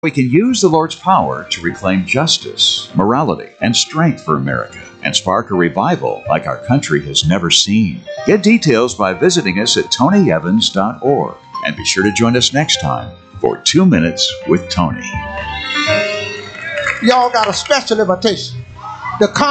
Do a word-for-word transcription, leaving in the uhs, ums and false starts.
We can use the Lord's power to reclaim justice, morality, and strength for America and spark a revival like our country has never seen. Get details by visiting us at tony evans dot org. And be sure to join us next time for Two Minutes with Tony. Y'all got a special invitation. The